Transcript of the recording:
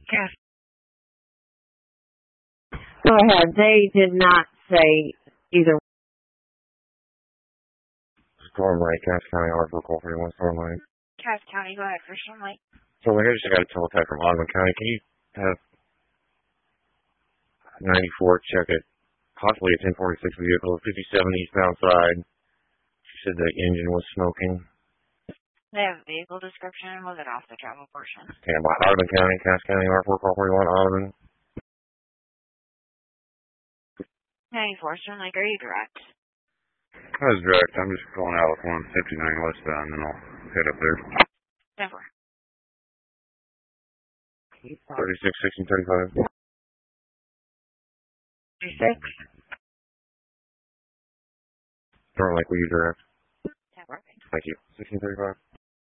Yes. Go ahead. They did not say either. Storm Lake, Cass County, Hartford, call 31 Storm Lake. Cass County, go ahead for Storm Lake. Storm Lake, I just got a teletype from Ogden County. Can you have 94 check it? Possibly a 1046 vehicle, 57 eastbound side. She said the engine was smoking. They have vehicle description. We'll get off the travel portion. Stand by. Ogden County, Cass County, Hartford, call 41 Ogden. 94 Storm Lake, are you direct? I was direct. I'm just going out with 159 westbound, and then I'll head up there. 10-4. 36, 16, 35. 36. Storm Lake, will you direct? 10-4. Thank you. 1635.